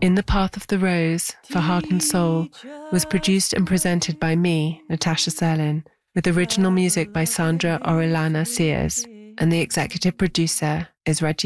In the Path of the Rose for Heart and Soul was produced and presented by me, Natasha Serlin, with original music by Sandra Orellana Sears, and the executive producer is Reggie